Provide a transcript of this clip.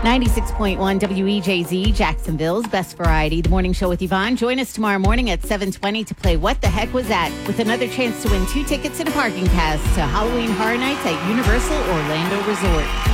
96.1 WEJZ, Jacksonville's best variety. The morning show with Yvonne. Join us tomorrow morning at 7:20 to play What the Heck Was That? With another chance to win 2 tickets and a parking pass to Halloween Horror Nights at Universal Orlando Resort.